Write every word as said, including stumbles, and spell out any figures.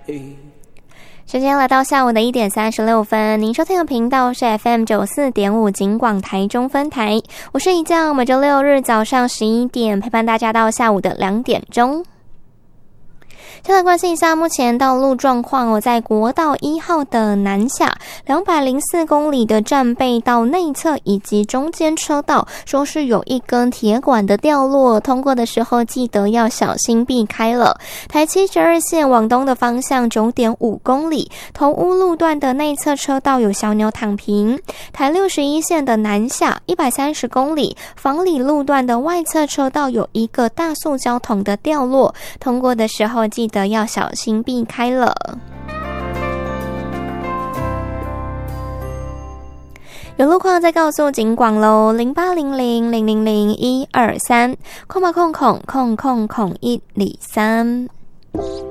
时间来到下午的一点三十六分，您收听的频道是 F M 九四点五警广台中分台，我是一将，每周六日早上十一点陪伴大家到下午的两点钟。先来关心一下目前道路状况哦，在国道一号的南下两百零四公里的战备道内侧以及中间车道，说是有一根铁管的掉落，通过的时候记得要小心避开了。台七十二线往东的方向 九点五公里，头屋路段的内侧车道有小鸟躺平。台六十一线的南下一百三十公里，房里路段的外侧车道有一个大塑胶桶的掉落，通过的时候记得要小心避开了。有路况再告诉警广咯，零八零零零零零一二三空吧空空空空空一二三。